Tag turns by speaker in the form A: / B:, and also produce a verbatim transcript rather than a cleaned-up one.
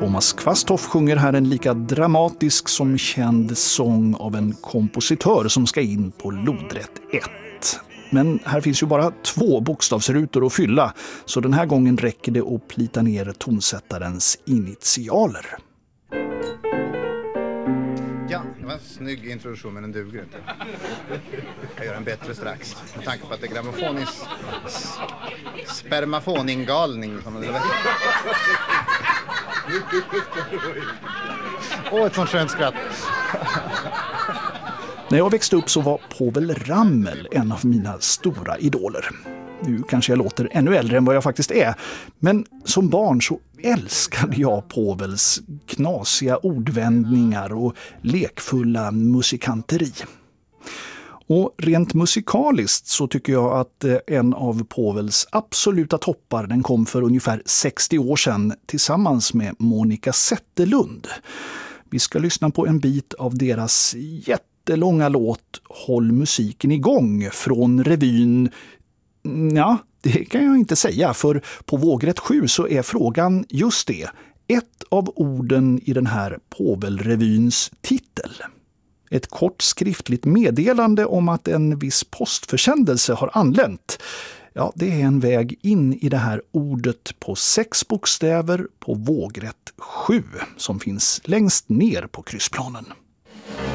A: Thomas Kvasthoff sjunger här en lika dramatisk som känd sång av en kompositör som ska in på lodrätt ett. Men här finns ju bara två bokstavsrutor att fylla, så den här gången räcker det att plita ner tonsättarens initialer.
B: Ja, det var en snygg introduktion, men den duger inte. Jag gör en bättre strax. Med tanke på att det är grammofonis... Spermafoningalning. Åh, oh, ett sånt skönt skratt.
A: När jag växte upp så var Povel Ramel en av mina stora idoler. Nu kanske jag låter ännu äldre än vad jag faktiskt är. Men som barn så älskade jag Povels knasiga ordvändningar och lekfulla musikanteri. Och rent musikaliskt så tycker jag att en av Povels absoluta toppar den kom för ungefär sextio år sedan tillsammans med Monica Zetterlund. Vi ska lyssna på en bit av deras jättelånga låt Håll musiken igång från revyn. Ja, det kan jag inte säga, för på vågrätt sju så är frågan just det. Ett av orden i den här Povelrevyns titel. Ett kort skriftligt meddelande om att en viss postförsändelse har anlänt. Ja, det är en väg in i det här ordet på sex bokstäver på vågrätt sju som finns längst ner på kryssplanen.